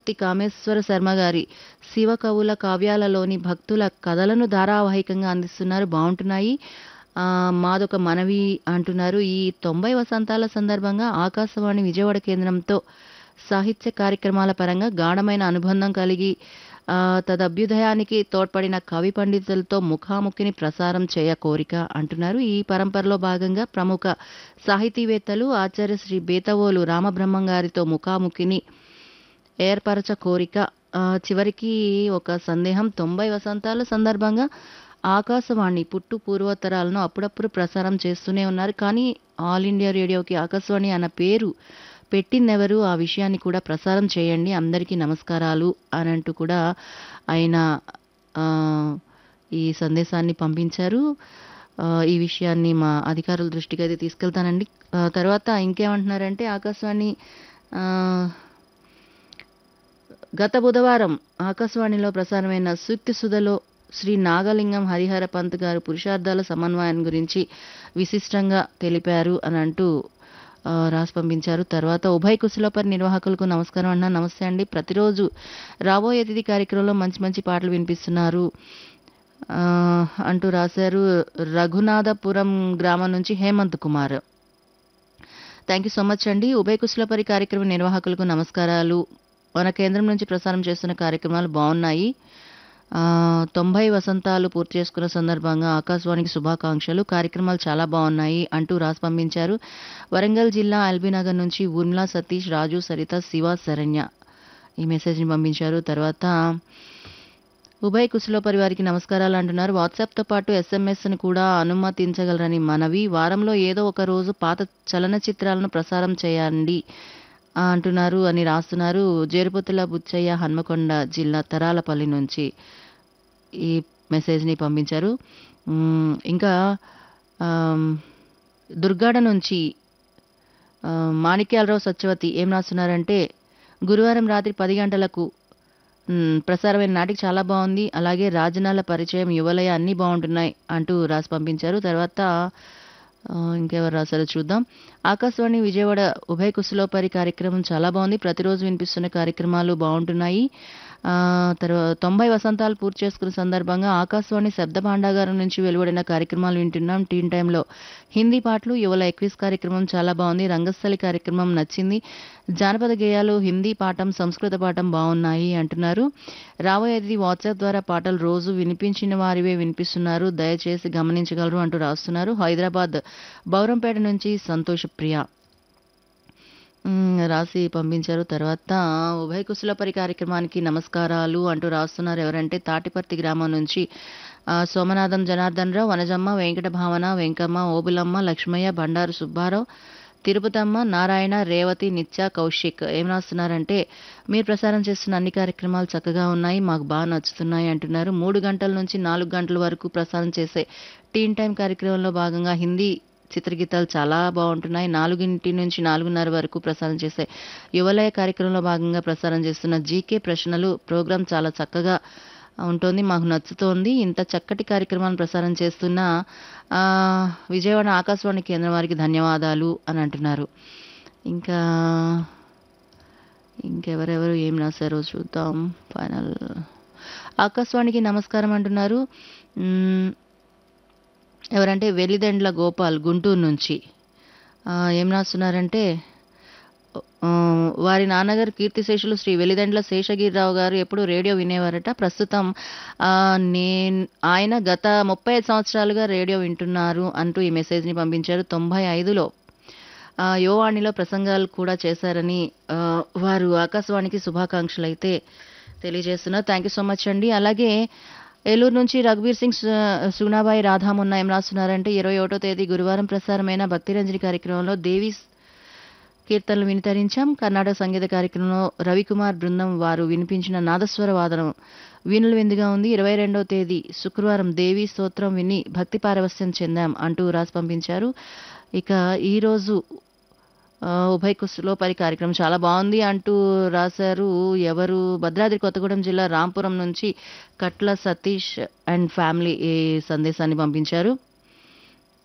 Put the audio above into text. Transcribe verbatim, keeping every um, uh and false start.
తి కామేశ్వర శర్మ గారి 'శివ కవుల' కావ్యాలలోని భక్తుల కథలను ధారావాహికంగా అందిస్తున్నారు. బావుంటున్నాయి. ఆహ్, మాదొక మనవి అంటున్నారు. ఈ తొంభై వసంతాల సందర్భంగా ఆకాశవాణి విజయవాడ కేంద్రంతో సాహిత్య కార్యక్రమాల పరంగా గాఢమైన అనుబంధం కలిగి ఆహ్, తదభ్యుదయానికి తోడ్పడిన కవి పండితులతో ముఖాముఖిని ప్రసారం చేయ కోరిక అంటున్నారు. ఈ పరంపరలో భాగంగా ప్రముఖ సాహితీవేత్తలు ఆచార్య శ్రీ బేతవోలు రామబ్రహ్మం గారితో ముఖాముఖిని ఏర్పరచ కోరిక. ఆహ్, చివరికి ఒక సందేహం. తొంభై వసంతాల సందర్భంగా ఆకాశవాణి పుట్టు పూర్వోత్తరాలను అప్పుడప్పుడు ప్రసారం చేస్తూనే ఉన్నారు. కానీ ఆల్ ఇండియా రేడియోకి ఆకాశవాణి అన్న పేరు పెట్టిందెవరు? ఆ విషయాన్ని కూడా ప్రసారం చేయండి. అందరికీ నమస్కారాలు అనంటూ కూడా ఆయన ఆహ్, ఈ సందేశాన్ని పంపించారు. ఆహ్, ఈ విషయాన్ని మా అధికారుల దృష్టికైతే తీసుకెళ్తానండి. ఆహ్, తర్వాత ఇంకేమంటున్నారంటే ఆకాశవాణి ఆహ్, గత బుధవారం ఆకాశవాణిలో ప్రసారమైన సూక్తి సుధలో శ్రీ నాగలింగం హరిహర పంత్ గారు పురుషార్థాల సమన్వయం గురించి విశిష్టంగా తెలిపారు అని అంటూ ఆహ్, రాసి పంపించారు. తర్వాత ఉభయ కుశలపరి నిర్వాహకులకు నమస్కారం అన్నా. నమస్తే అండి. ప్రతిరోజు రాబోయే అతిథి కార్యక్రమంలో మంచి మంచి పాటలు వినిపిస్తున్నారు ఆహ్, అంటూ రాశారు. రఘునాథపురం గ్రామం నుంచి Hemant Kumar. Thank you so much అండి. ఉభయ కుశలపరి కార్యక్రమ నిర్వాహకులకు నమస్కారాలు. మన కేంద్రం నుంచి ప్రసారం చేస్తున్న కార్యక్రమాలు బావున్నాయి. ఆహ్, తొంభై వసంతాలు పూర్తి చేసుకున్న సందర్భంగా ఆకాశవాణికి శుభాకాంక్షలు. కార్యక్రమాలు చాలా బావున్నాయి అంటూ రాసి పంపించారు. వరంగల్ జిల్లా ఎల్బీనగర్ నుంచి ఊర్మిళ, సతీష్, రాజు, సరిత, శివ, శరణ్య ఈ మెసేజ్‌ని పంపించారు. తర్వాత ఉభయ కుశలోపరి వారికి నమస్కారాలు అంటున్నారు. వాట్సాప్‌తో పాటు ఎస్ఎంఎస్‌ని కూడా అనుమతించగలరని మనవి. వారంలో ఏదో ఒక రోజు పాత చలనచిత్రాలను ప్రసారం చేయండి అంటున్నారు అని రాస్తున్నారు. జేరుపోతుల బుచ్చయ్య, హన్మకొండ జిల్లా తరాలపల్లి నుంచి ఈ మెసేజ్‌ని పంపించారు. హ్మ్. ఇంకా ఆహ్, దుర్గాడ నుంచి ఆహ్, మాణిక్యాలరావు సత్యవతి ఏం రాస్తున్నారంటే గురువారం రాత్రి పది గంటలకు హ్మ్. ప్రసారమైన నాటిక చాలా బావుంది. అలాగే రాజనాల పరిచయం, యువలయ అన్నీ బావుంటున్నాయి అంటూ రాసి పంపించారు. తర్వాత ఆహ్, ఇంకెవరు రాసారో చూద్దాం. ఆకాశవాణి విజయవాడ ఉభయ కుశలోపరి కార్యక్రమం చాలా బావుంది. ప్రతిరోజు వినిపిస్తున్న కార్యక్రమాలు బావుంటున్నాయి. ఆహ్, తర్వా తొంభై వసంతాలు పూర్తి చేసుకున్న సందర్భంగా ఆకాశవాణి శబ్ద భాండాగారం నుంచి వెలువడిన కార్యక్రమాలు వింటున్నాం. టీన్ టైమ్‌లో హిందీ పాటలు, యువలయ క్విజ్ కార్యక్రమం చాలా బావుంది. రంగస్థలి కార్యక్రమం నచ్చింది. జానపద గేయాలు, హిందీ పాఠం, సంస్కృత పాఠం బావున్నాయి అంటున్నారు. రాబోయే అతిథి వాట్సాప్ ద్వారా పాటలు రోజు వినిపించిన వారివే వినిపిస్తున్నారు. దయచేసి గమనించగలరు అంటూ రాస్తున్నారు. హైదరాబాద్ బౌరంపేట నుంచి సంతోష్ ప్రియ హ్మ్. రాసి పంపించారు. తర్వాత ఉభయ కుశలపరి కార్యక్రమానికి నమస్కారాలు అంటూ రాస్తున్నారు. ఎవరంటే తాటిపర్తి గ్రామం నుంచి ఆహ్, సోమనాథం జనార్దన్ రావు, వనజమ్మ, వెంకట భావన, వెంకమ్మ, ఓబులమ్మ, లక్ష్మయ్య, బండారు సుబ్బారావు, తిరుపతమ్మ, నారాయణ, రేవతి, నిత్య, కౌశిక్ ఏం రాస్తున్నారంటే మీరు ప్రసారం చేస్తున్న అన్ని కార్యక్రమాలు చక్కగా ఉన్నాయి. మాకు బాగా నచ్చుతున్నాయి అంటున్నారు. మూడు గంటల నుంచి నాలుగు గంటల వరకు ప్రసారం చేసే టీన్ టైమ్ కార్యక్రమంలో భాగంగా హిందీ చిత్రగీతాలు చాలా బావుంటున్నాయి. నాలుగు నుంచి నాలుగున్నర వరకు ప్రసారం చేసే యువలయ కార్యక్రమంలో భాగంగా ప్రసారం చేస్తున్న జీకే ప్రశ్నలు ప్రోగ్రాం చాలా చక్కగా ఉంటుంది. మాకు నచ్చుతోంది. ఇంత చక్కటి కార్యక్రమాలను ప్రసారం చేస్తున్న ఆహ్, విజయవాడ ఆకాశవాణి కేంద్రం వారికి ధన్యవాదాలు అని అంటున్నారు. ఇంకా ఇంకెవరెవరు ఏం రాసారో చూద్దాం. ఫైనల్ ఆకాశవాణికి నమస్కారం అంటున్నారు. హ్మ్. ఎవరంటే వెలిదండ్ల గోపాల్ గుంటూరు నుంచి ఆహ్, ఏం రాస్తున్నారంటే ఆహ్, వారి నాన్నగారు కీర్తిశేషులు శ్రీ వెలిదండ్ల శేషగిరిరావు గారు ఎప్పుడూ రేడియో వినేవారట. ప్రస్తుతం ఆహ్, నేన్ ఆయన గత ముప్పై ఐదు సంవత్సరాలుగా రేడియో వింటున్నారు అంటూ ఈ మెసేజ్‌ని పంపించారు. తొంభై ఐదులో ఆహ్, యువవాణిలో ప్రసంగాలు కూడా చేశారని ఆహ్, వారు ఆకాశవాణికి శుభాకాంక్షలైతే తెలియజేస్తున్నారు. థ్యాంక్ యూ సో మచ్ అండి. అలాగే ఏలూరు నుంచి రఘుబీర్ సింగ్ సు సుగుణాబాయి రాధామున్న ఏం రాస్తున్నారంటే ఇరవై ఒకటో తేదీ గురువారం ప్రసారమైన భక్తిరంజని కార్యక్రమంలో దేవి కీర్తనలు వినితరించాం. కర్ణాటక సంగీత కార్యక్రమంలో రవికుమార్ బృందం వారు వినిపించిన నాదస్వర వాదనం వీణుల విందుగా ఉంది. ఇరవై రెండవ తేదీ శుక్రవారం దేవి స్తోత్రం విని భక్తి పారవస్యం చెందాం అంటూ రాసి పంపించారు. ఇక ఈరోజు ఆహ్, ఉభయ కుశలోపరి కార్యక్రమం చాలా బావుంది అంటూ రాశారు. ఎవరు? భద్రాద్రి కొత్తగూడెం జిల్లా రాంపురం నుంచి కట్ల సతీష్ అండ్ ఫ్యామిలీ ఈ సందేశాన్ని పంపించారు.